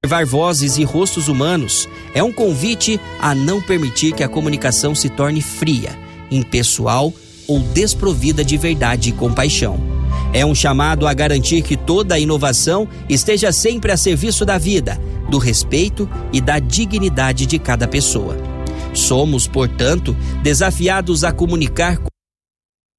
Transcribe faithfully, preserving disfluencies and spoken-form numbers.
Observar vozes e rostos humanos é um convite a não permitir que a comunicação se torne fria, impessoal ou desprovida de verdade e compaixão. É um chamado a garantir que toda a inovação esteja sempre a serviço da vida, do respeito e da dignidade de cada pessoa. Somos, portanto, desafiados a comunicar